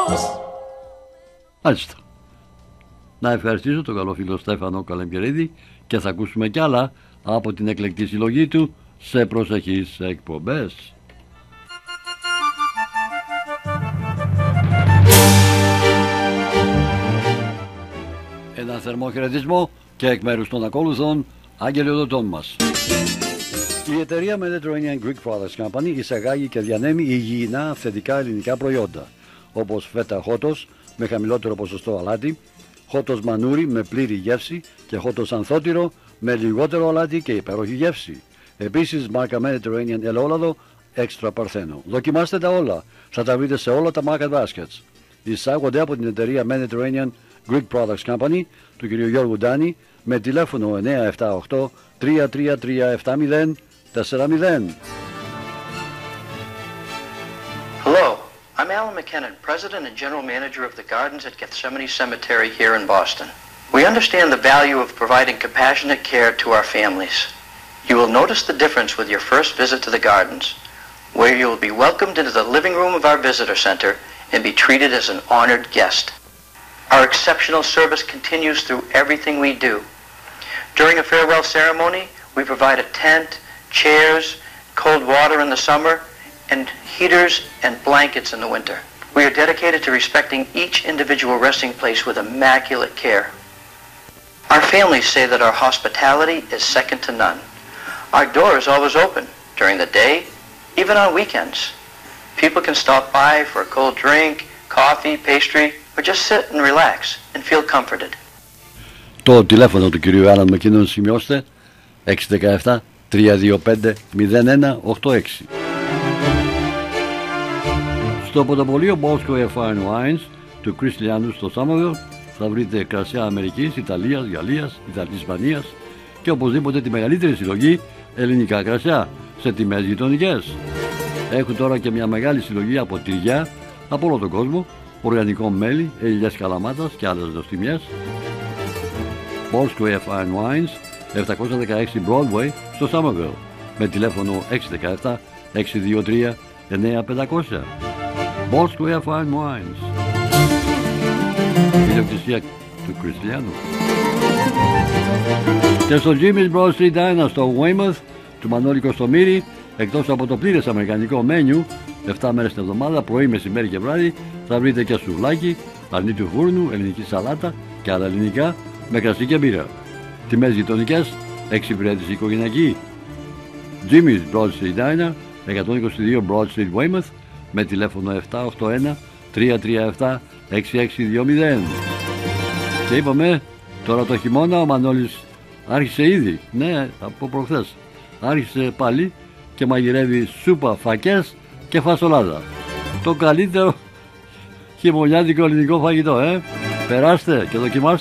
Μάλιστα. Να ευχαριστήσω τον καλό φίλο Στέφανο Καλεμκερίδη και θα ακούσουμε κι άλλα από την εκλεκτή συλλογή του σε προσεχείς εκπομπές. Ένα θερμό χαιρετισμό και εκ μέρους των ακόλουθων αγγελιοδοτών μας. Η εταιρεία Mediterranean Greek Products Company εισαγάγει και διανέμει υγιεινά αυθεντικά ελληνικά προϊόντα, όπως φέτα χότος με χαμηλότερο ποσοστό αλάτι, χότος μανούρι με πλήρη γεύση και χότος ανθότυρο με λιγότερο αλάτι και υπέροχη γεύση. Επίσης μάρκα Mediterranean ελαιόλαδο έξτρα παρθένο. Δοκιμάστε τα όλα, θα τα βρείτε σε όλα τα market baskets. Εισάγονται από την εταιρεία Mediterranean Greek Products Company του κ. Γιώργου Ντάνη με τηλέφωνο 978 333 7040. Hello, I'm Alan McKinnon, President and General Manager of the Gardens at Gethsemane Cemetery here in Boston. We understand the value of providing compassionate care to our families. You will notice the difference with your first visit to the Gardens, where you will be welcomed into the living room of our visitor center and be treated as an honored guest. Our exceptional service continues through everything we do. During a farewell ceremony, we provide a tent, chairs, cold water in the summer, and heaters and blankets in the winter. We are dedicated to respecting each individual resting place with immaculate care. Our families say that our hospitality is second to none. Our door is always open during the day, even on weekends. People can stop by for a cold drink, coffee, pastry, or just sit and relax and feel comforted. Το τηλέφωνο του κυρίου Άλαν Μακίνον σημειώστε 617 325 0186. Στο ποτοπολείο Bosco Fine Wines του Chris Lianous στο Somerville θα βρείτε κρασιά Αμερικής, Ιταλίας, Γαλλίας, Ισπανίας και οπωσδήποτε τη μεγαλύτερη συλλογή ελληνικά κρασιά σε τιμές γειτονικές. Έχουν τώρα και μια μεγάλη συλλογή από τυριά από όλο τον κόσμο, οργανικό μέλι, ελιές καλαμάτας και άλλες νοστιμιές. Bosco Fine Wines 716 Broadway στο Somerville με τηλέφωνο 617 623 9500. Bosco Fine Wines, ιδιοκτησία του Κριστιανού. Και στο Jimmy's Broad Street Diner στο Weymouth του Μανώλη Κωστομήρη, εκτός από το πλήρες αμερικανικό μένιου 7 μέρες την εβδομάδα, πρωί, μεσημέρι και βράδυ, θα βρείτε και σουβλάκι, αρνί του φούρνου, ελληνική σαλάτα και άλλα ελληνικά με κρασί και μπύρα. Τιμές γειτονικές, εξυπηρέτηση οικογενειακή. Jimmy's Broad Street Diner, 122 Broad Street Weymouth με τηλέφωνο 781 337 6620. Και είπαμε τώρα το χειμώνα ο Μανώλης άρχισε ήδη, ναι, από προχθές άρχισε πάλι και μαγειρεύει σούπα, φακές και φασολάδα. Το καλύτερο χειμωνιάτικο ελληνικό φαγητό, περάστε και δοκιμάστε.